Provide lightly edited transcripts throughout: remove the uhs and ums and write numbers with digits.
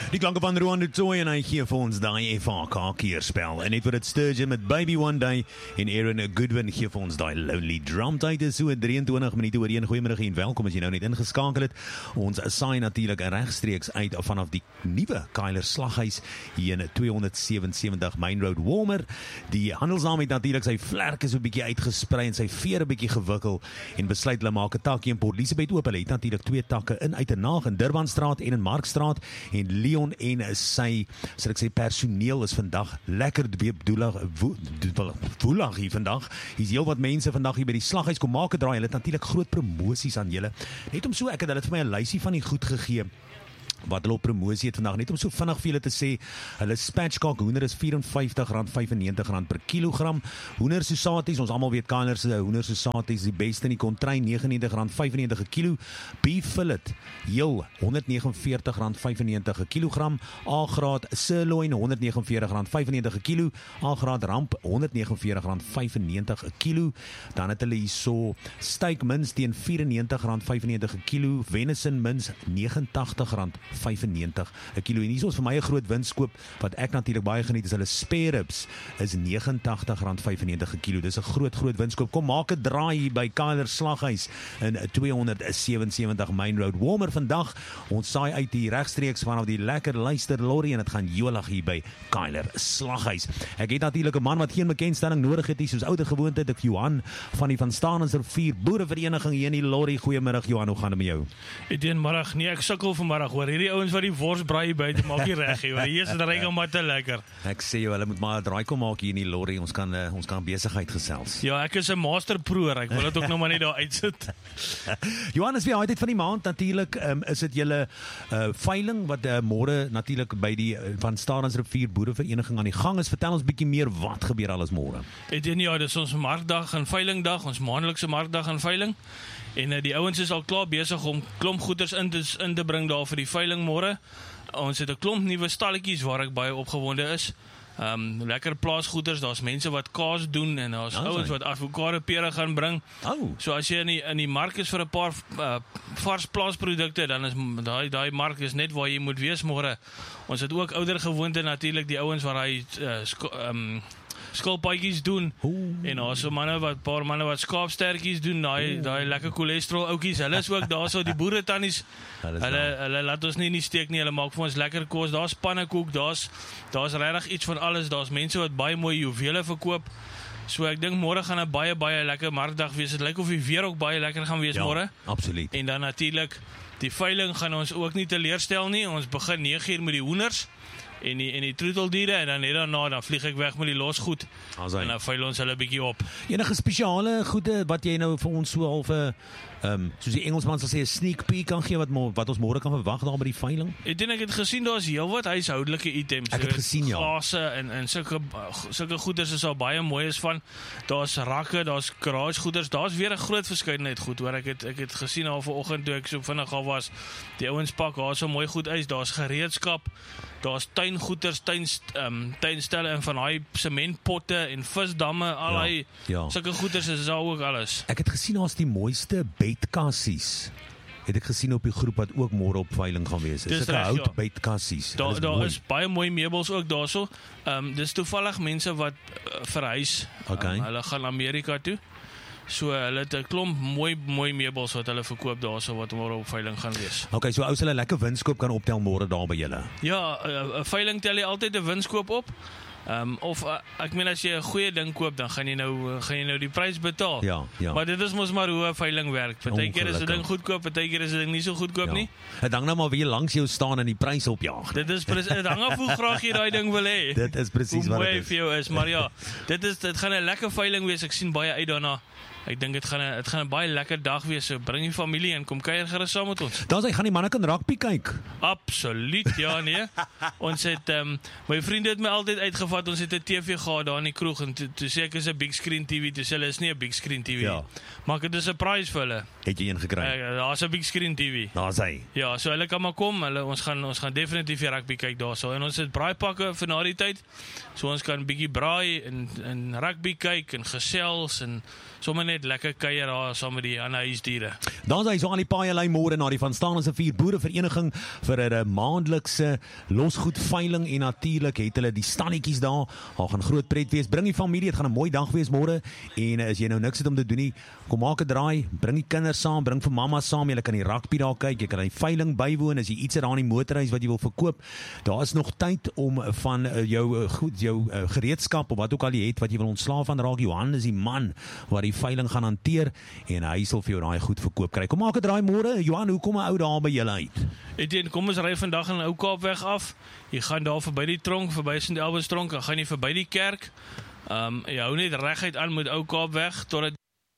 Die klanke van Roan de Toy en hy gee vir ons daai FHK keerspel. En net vir dit Sturgeon met Baby One Day en Aaron Goodwin gee vir ons daai Lonely Drum. Tyd is so 23 minute oor 1. Goeiemiddag en welkom as jy nou net ingeskakel het. Ons saai natuurlik regstreeks uit vanaf die nuwe Keiler Slaghuis hier in 277 Main Road Warmer. Die handelsnaam het natuurlik sy vlerke so 'n bietjie uitgesprei en sy vere 'n bietjie gewikkel en besluit hulle maak 'n takkie in Port Elizabeth oop. Hulle het natuurlik 2 takke in Uitenhage in Durbanstraat en in Markstraat en Leon en sy, sal ek sê, personeel is vandag lekker woelig hier vandag. Hier's heel wat mense vandag hier by die slaghuis kom maak 'n draai. Hulle het natuurlik groot promosies aan julle. Net om so, ek het hulle vir my 'n lysie van die goed gegee wat hulle op promosie het vandag, net om so vinnig vir julle te sê, hulle spatchcock hoender is R54.95 per kilogram. Hoender sosaties, ons almal weet Keiler se hoender sosaties is die beste in die kontry, R99.95 'n kilo. Beef fillet, heel R149.95 'n kilogram. A-graad sirloin R149.95 'n kilo. A-graad ramp R149.95 'n kilo. Dan het hulle hierso steak mince teen R94.95 'n kilo. Venison mince R89.95 'n kilo. En hier is vir my 'n groot winskoop wat ek natuurlik baie geniet, is hulle spare ribs is R89.95 'n kilo. Dis 'n groot winskoop. Kom maak 'n draai hier by Keiler Slaghuis in 277 Main Road Warmer vandag. Ons saai uit hier regstreeks vanaf die lekker luister lorry en dit gaan jolig hier by Keiler Slaghuis. Ek het natuurlik 'n man wat geen bekendstelling nodig het nie, soos ouer gewoonte het ek Johan van die Van Staanensrivier Boerevereniging hier in die lorry. Goeiemiddag Johan, hoe gaan dit met jou? Goeiemiddag. Nee, ek sukkel vanmiddag hoor. Hierdie ouens wat die worsbraai buite maak nie reg nie. Hier is dit reg maar te lekker. Ek sê jou, hulle moet maar 'n draai kom maak hier in die lorry. Ons kan besigheid gesels. Ja, ek is 'n master proer. Ek wil dit ook nog maar net daar uitsit. Johan, is weer altyd van die maand natuurlik. Is dit julle veiling wat môre natuurlik by die Van Staanensrivier Boerevereniging aan die gang is. Vertel ons bietjie meer, wat gebeur alles môre? Ja, dis ons markdag en veilingdag, ons maandelikse markdag en veiling. En die ouens is al klaar besig om klomp goeders in te bring daar vir die veiling môre. Ons het 'n klomp nuwe stalletjies waar ek baie opgewonde is. Lekker plaasgoeders, daar's mense wat kaas doen en daar's ouens wat avokado pere gaan bring. So as jy in die mark is vir 'n paar vars plaasprodukte, dan is daai mark is net waar jy moet wees môre. Ons het ook ouer gewoonte natuurlik, die ouens wat hy skilpaadjies doen. En daar's so paar manne wat skaapstertjies doen, daai lekker cholesterol ouetjies. Hulle is ook daarso, die boere tannies. Hulle laat ons nie in die steek nie. Hulle maak vir ons lekker kos. Daar's pannekoek, daar's regtig iets van alles. Daar's mense wat baie mooi juwele verkoop. So ek dink môre gaan 'n baie lekker markdag wees. Dit lyk of die weer ook baie lekker gaan wees môre. Absoluut. En dan natuurlik die veiling gaan ons ook nie teleurstel nie. Ons begin 9:00 met die hoenders en die troeteldiere en dan net daarna dan vlieg ek weg met die losgoed. En dan veil ons hulle 'n bietjie op. Enige spesiale goede wat jy nou vir ons so half soos die Engelsman sal sê 'n sneak peek kan gee wat ons môre kan verwag daar by die veiling? Ek het gesien daar's heelwat huishoudelike items. Ek het gesien, ja. Glase en sulke goeders is al baie mooi is van. Daar's rakke, daar's garage goeders, daar's weer 'n groot verskeidenheid goed hoor. Ek het gesien al vanoggend toe ek so vinnig al was. Die ouens pak daar so mooi goed uit. Daar's gereedskap, daar's tuingoeders, tuinstelle en van daai sementpotte en visdamme, al daai sulke goeders is daar ook alles. Ek het gesien daar's die mooiste bedkassies. Het ek gesien op die groep wat ook môre op veiling gaan wees. Dis 'n hout bedkassies. Daar is baie mooi meubels ook daarso. Dis toevallig mense wat verhuis. Hulle gaan Amerika toe. So hulle het 'n klomp mooi meubels wat hulle verkoop daarso wat môre op veiling gaan wees. Okay, so ou hulle lekker winskoop kan optel môre daar by julle. Ja, 'n veiling tel jy altyd 'n winskoop op. Ek meen as jy 'n goeie ding koop, dan gaan jy nou die prys betaal. Ja. Maar dit is mos maar hoe 'n veiling werk. Partykeer is 'n ding goedkoop, partykeer is 'n ding nie so goedkoop nie. Dit hang nou maar wie langs jou staan en die prys opjaag. Dit hang af hoe graag jy daai ding wil hê. Dit is presies wat dit is. Vir jou is, maar ja, dit gaan 'n lekker veiling wees. Ek sien baie uit daarna. Ek dink dit gaan 'n baie lekker dag wees. So bring die familie en kom kuier gerus saam met ons. Dan gaan die manne kan rugby kyk. Absoluut, ja nee. Ons het my vriende het my altyd uitgevat. Ons het 'n TV gehad daar in die kroeg en toe sê ek is 'n big screen TV. Dis hulle is nie 'n big screen TV nie. Maar dit is 'n prys vir hulle. Het jy een gekry? Daar's 'n big screen TV. Daar's hy. Ja, so hulle kan maar kom. Ons gaan definitief die rugby kyk daarso. En ons het braaipakke vir na die tyd. So ons kan bietjie braai en rugby kyk en gesels en sommer net lekker kuier daar saam met die ander huisdiere. Dan is hy so aan die paaielyn môre na die Van Staanse 4 boerevereniging vir 'n maandelikse losgoedveiling en natuurlik het hulle die stalletjies daar. Daar gaan groot pret wees. Bring die familie, dit gaan 'n mooi dag wees môre en as jy nou niks het om te doen nie, kom maak 'n draai, bring die kinders saam, bring vir mamma saam, jy kan die rugby daar kyk, jy kan die veiling bywoon as jy iets het daar in die motorhuis wat jy wil verkoop. Daar is nog tyd om van jou gereedskap of wat ook al jy het wat jy wil ontslaaf van raak. Johan is die man wat die veiling gaan hanteer en hy sal vir jou daai goed verkoop kry. Kom maak 'n draai môre. Johan, hoe kom 'n ou daar by julle uit? Etienne, kom ons ry vandag in Ou Kaapweg af. Jy gaan daar verby die tronk, verby St. Albans tronk, dan gaan jy verby die kerk. Jy hou net reguit aan met Ou Kaapweg totdat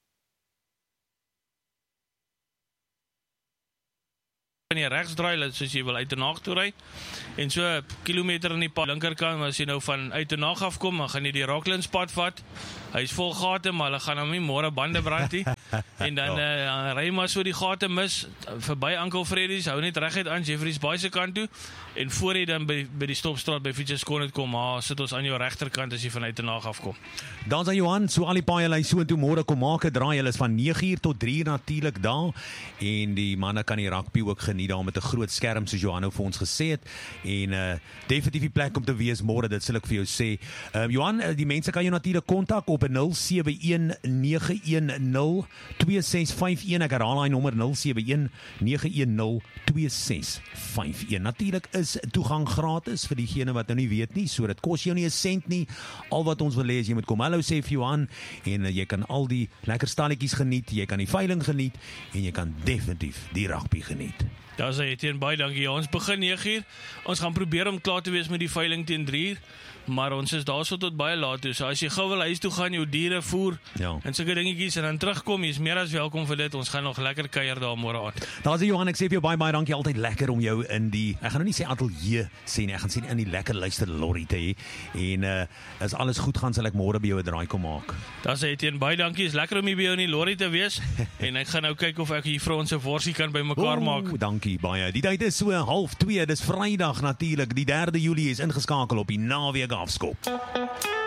kan jy regs draai, soos jy wil uit en Haag toe ry. En so 'n kilometer in die pad linkerkant, as jy nou van uit en Haag afkom, dan gaan jy die Rocklands pad vat. Hy is vol gate, maar hulle gaan hom nie môre bande brand nie. En dan ry maar so die gate mis verby Uncle Freddy's, hou net reguit aan Jeffrey's Bay se kant toe en voor jy dan by die stopstraat by Fietsers Corner kom, sit ons aan jou regterkant as jy van uit en Haag afkom. Dan is Johan, so al die paaielyn so toe môre kom maak 'n draai. Hulle is van 9:00 tot 3:00 natuurlik daar en die manne kan die rugby ook geniet daar met 'n groot skerm soos Johan nou vir ons gesê het en definitief die plek om te wees môre, dit sal ek vir jou sê. Johan, die mense kan jou natuurlik kontak op 071910265 ek herhaal daai nommer 071910265. Natuurlik is toegang gratis vir diegene wat nou nie weet nie, so dit kos jou nie 'n sent nie. Al wat ons wil hê is jy moet kom hallo sê vir Johan en jy kan al die lekker stalletjies geniet, jy kan die veiling geniet en jy kan definitief die rugby geniet. Daar sê Etienne, baie dankie. Ja, ons begin 9:00. Ons gaan probeer om klaar te wees met die veiling teen 3:00. Maar ons is daar so tot baie laat toe. So as jy gou wil huis toe gaan, jou diere voer en sulke dingetjies en dan terugkom, jy is meer as welkom vir dit. Ons gaan nog lekker kuier daar môre aan. Daar's Johan, ek sê vir jou baie dankie, altyd lekker om jou in die, ek gaan nou nie sê ateljee sê nie, ek gaan sê in die lekker luister lorry te hê. En as alles goed gaan, sal ek môre by jou 'n draai kom maak. Daar sê Etienne, baie dankie. Is lekker om hier by jou in die lorry te wees. En ek gaan nou kyk of ek hier vir ons 'n worsie kan bymekaar maak. Dankie baie. Die tyd is so 1:30, dis Vrydag natuurlik. Die 3de Julie is ingeskakel op die naweek afskop.